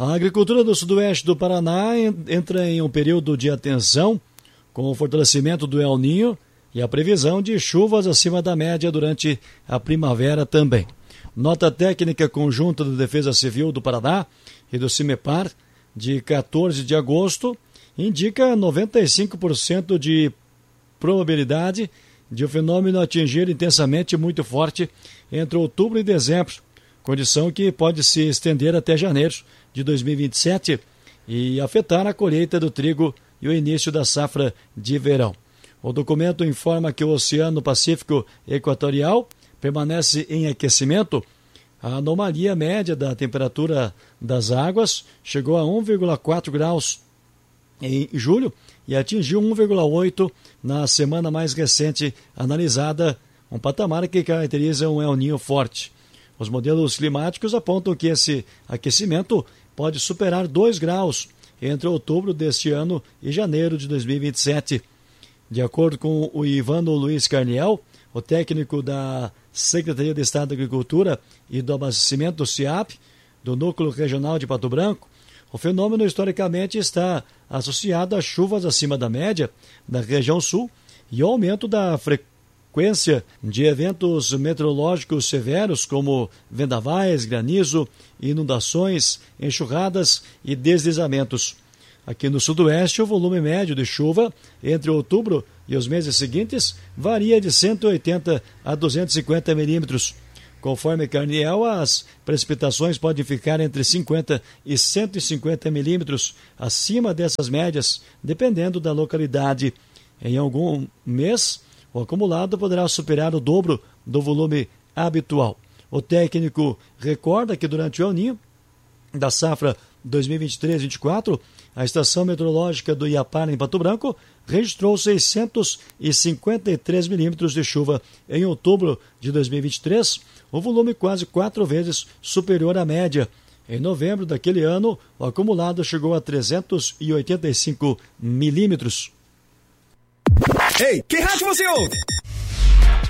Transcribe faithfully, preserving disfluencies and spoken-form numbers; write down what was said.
A agricultura do sudoeste do Paraná entra em um período de atenção com o fortalecimento do El Niño e a previsão de chuvas acima da média durante a primavera também. Nota técnica conjunta da Defesa Civil do Paraná e do CIMEPAR de quatorze de agosto indica noventa e cinco por cento de probabilidade de o fenômeno atingir intensamente muito forte entre outubro e dezembro, condição que pode se estender até janeiro de dois mil e vinte e sete e afetar a colheita do trigo e o início da safra de verão. O documento informa que o Oceano Pacífico Equatorial permanece em aquecimento. A anomalia média da temperatura das águas chegou a um vírgula quatro graus em julho e atingiu um vírgula oito na semana mais recente analisada, um patamar que caracteriza um El Niño forte. Os modelos climáticos apontam que esse aquecimento pode superar dois graus entre outubro deste ano e janeiro de dois mil e vinte e sete. De acordo com o Ivano Luiz Carniel, o técnico da Secretaria de Estado da Agricultura e do Abastecimento, SIAP, do Núcleo Regional de Pato Branco, o fenômeno historicamente está associado a chuvas acima da média da região sul e ao aumento da frequência de eventos meteorológicos severos como vendavais, granizo, inundações, enxurradas e deslizamentos. Aqui no sudoeste, o volume médio de chuva entre outubro e os meses seguintes varia de cento e oitenta a duzentos e cinquenta milímetros. Conforme Carniel, as precipitações podem ficar entre cinquenta e cento e cinquenta milímetros acima dessas médias, dependendo da localidade. Em algum mês, o acumulado poderá superar o dobro do volume habitual. O técnico recorda que durante o El Niño da safra dois mil e vinte e três vinte e quatro, a estação meteorológica do Iapar, em Pato Branco, registrou seiscentos e cinquenta e três milímetros de chuva em outubro de dois mil e vinte e três, um volume quase quatro vezes superior à média. Em novembro daquele ano, o acumulado chegou a trezentos e oitenta e cinco milímetros. Ei, que rádio você ouve?